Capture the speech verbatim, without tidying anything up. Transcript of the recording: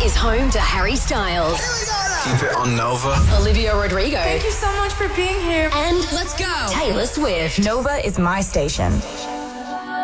is home to Harry Styles. Keep it on Nova. Olivia Rodrigo. Thank you so much for being here. And let's go, Taylor Swift. Nova is my station.